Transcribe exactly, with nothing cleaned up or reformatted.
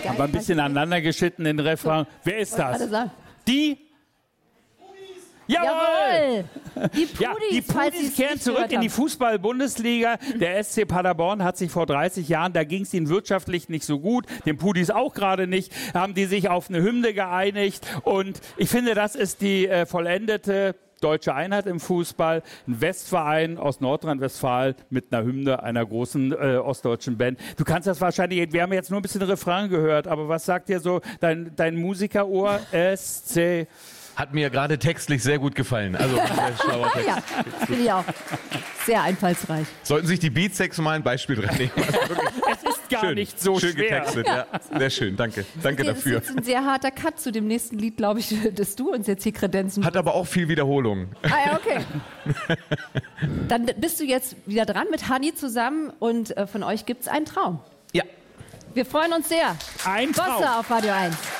Haben wir ein bisschen aneinander geschnitten in den Refrain. Wer ist das? Die? Jawohl! Die Pudis, ja, die falls Pudis Sie's kehren nicht zurück gehört in die haben. Fußball-Bundesliga. Der S C Paderborn hat sich vor dreißig Jahren, da ging es ihnen wirtschaftlich nicht so gut, den Pudis auch gerade nicht, haben die sich auf eine Hymne geeinigt. Und ich finde, das ist die äh, vollendete deutsche Einheit im Fußball. Ein Westverein aus Nordrhein-Westfalen mit einer Hymne einer großen äh, ostdeutschen Band. Du kannst das wahrscheinlich, wir haben jetzt nur ein bisschen Refrain gehört, aber was sagt dir so dein, dein Musikerohr? S C Hat mir gerade textlich sehr gut gefallen. Also, sehr schlauer Text. Ja, finde ich auch. Sehr einfallsreich. Sollten sich die Beatsex mal ein Beispiel dran nehmen. Also wirklich Es ist gar schön, nicht so schön schwer. getextet. Ja. Sehr schön, danke. Danke Das dafür. ist jetzt ein sehr harter Cut zu dem nächsten Lied, glaube ich, das du uns jetzt hier kredenzen. Hat aber auch viel Wiederholung. Ah ja, okay. Dann bist du jetzt wieder dran mit Hanni zusammen und äh, von euch gibt es einen Traum. Ja. Wir freuen uns sehr. Ein Traum. Bosse auf Radio eins.